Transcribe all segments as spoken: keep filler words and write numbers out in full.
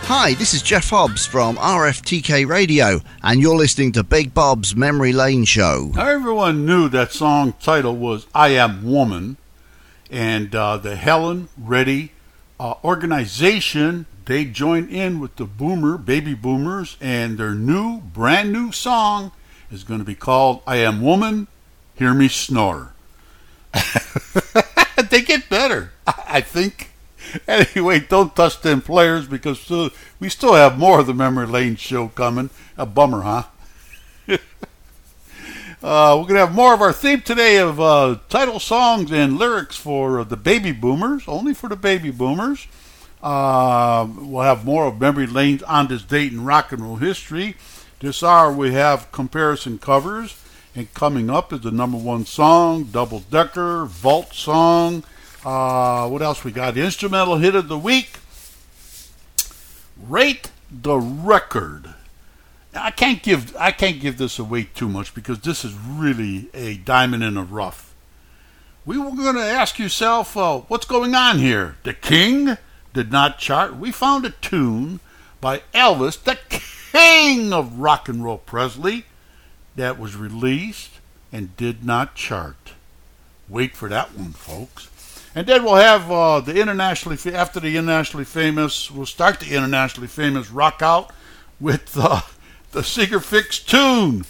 Hi, this is Jeff Hobbs from R F T K Radio, and you're listening to Big Bob's Memory Lane Show. Now, everyone knew that song title was I Am Woman, and uh, the Helen Reddy uh, organization, they joined in with the boomer, baby boomers, and their new, brand new song is going to be called I Am Woman, Hear Me Snore. They get better, I think. Anyway, don't touch them players because still, we still have more of the Memory Lane Show coming. A bummer, huh? uh, we're going to have more of our theme today of uh, title songs and lyrics for uh, the baby boomers, only for the baby boomers. Uh, we'll have more of Memory Lanes on this date in rock and roll history. This hour we have comparison covers, and coming up is the number one song, Double Decker, Vault Song. Uh, what else we got? The instrumental hit of the week. Rate the Record. Now, I can't give I can't give this away too much because this is really a diamond in the rough. We were going to ask yourself, uh, what's going on here? The King did not chart. We found a tune by Elvis, the king of rock and roll, Presley, that was released and did not chart. Wait for that one, folks. And then we'll have uh, the internationally, after the internationally famous, we'll start the internationally famous rock out with uh, the Seeger Fix tune.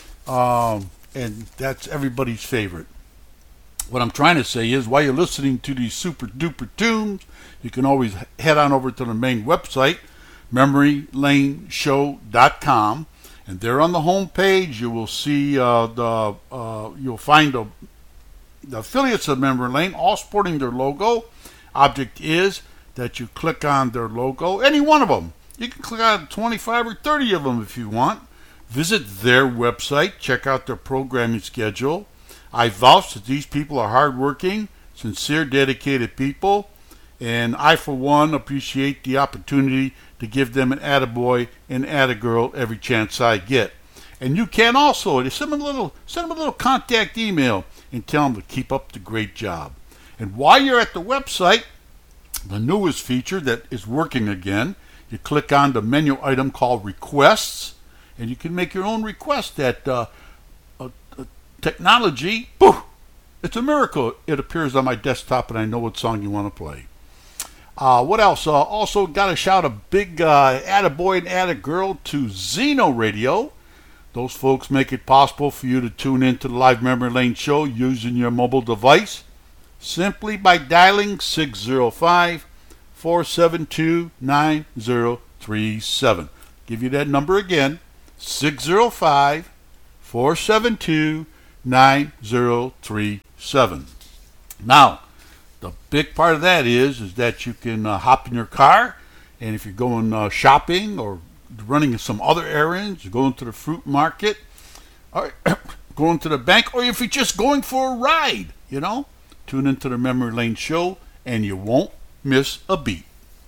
Um, and that's everybody's favorite. What I'm trying to say is, while you're listening to these super duper tunes, you can always head on over to the main website, memory lane show dot com. And there on the home page, you will see uh, the, uh, you'll find the The affiliates of Memory Lane, all sporting their logo. Object is that you click on their logo, any one of them. You can click on twenty-five or thirty of them if you want. Visit their website, check out their programming schedule. I vouch that these people are hardworking, sincere, dedicated people, and I, for one, appreciate the opportunity to give them an attaboy and attagirl every chance I get. And you can also send them a little, send them a little contact email and tell them to keep up the great job. And while you're at the website, the newest feature that is working again, you click on the menu item called Requests, and you can make your own request. That uh, uh, uh, technology, boo, it's a miracle. It appears on my desktop, and I know what song you want to play. Uh, what else? Uh, also, got to shout a big uh, attaboy and attagirl to Zeno Radio. Those folks make it possible for you to tune into the live Memory Lane Show using your mobile device simply by dialing six oh five, four seven two, nine oh three seven. Give you that number again, six oh five, four seven two, nine oh three seven. Now, the big part of that is, is that you can uh, hop in your car, and if you're going uh, shopping or running some other errands, going to the fruit market, or going to the bank, or if you're just going for a ride, you know, tune into the Memory Lane Show and you won't miss a beat.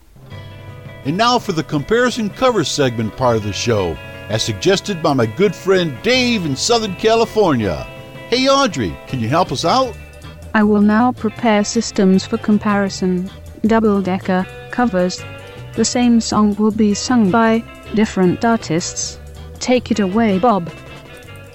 And now for the comparison cover segment part of the show, as suggested by my good friend Dave in Southern California. Hey Audrey, can you help us out? I will now prepare systems for comparison, double-decker covers. The same song will be sung by different artists. Take it away, Bob.